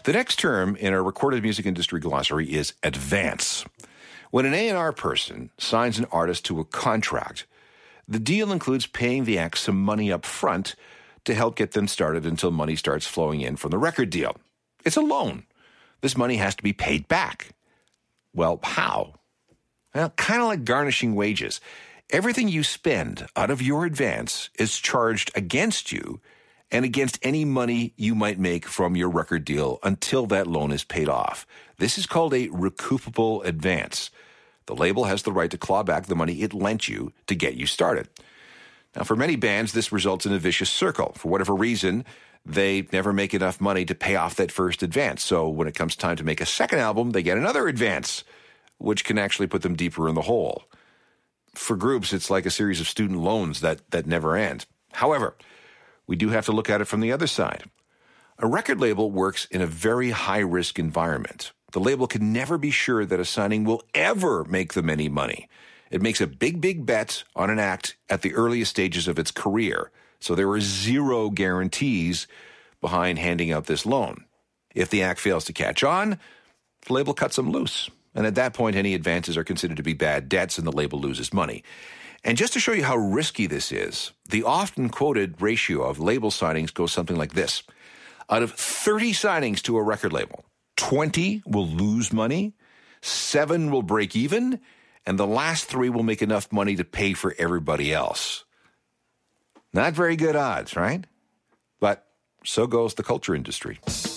The next term in our recorded music industry glossary is advance. When an A&R person signs an artist to a contract, the deal includes paying the act some money up front to help get them started until money starts flowing in from the record deal. It's a loan. This money has to be paid back. Well, how? Well, kind of like garnishing wages. Everything you spend out of your advance is charged against you and against any money you might make from your record deal until that loan is paid off. This is called a recoupable advance. The label has the right to claw back the money it lent you to get you started. Now, for many bands, this results in a vicious circle. For whatever reason, they never make enough money to pay off that first advance. So when it comes time to make a second album, they get another advance, which can actually put them deeper in the hole. For groups, it's like a series of student loans that never end. However, we do have to look at it from the other side. A record label works in a very high-risk environment. The label can never be sure that a signing will ever make them any money. It makes a big bet on an act at the earliest stages of its career. So there are zero guarantees behind handing out this loan. If the act fails to catch on, the label cuts them loose. And at that point, any advances are considered to be bad debts and the label loses money. And just to show you how risky this is, the often quoted ratio of label signings goes something like this. Out of 30 signings to a record label, 20 will lose money, 7 will break even, and the last 3 will make enough money to pay for everybody else. Not very good odds, right? But so goes the culture industry.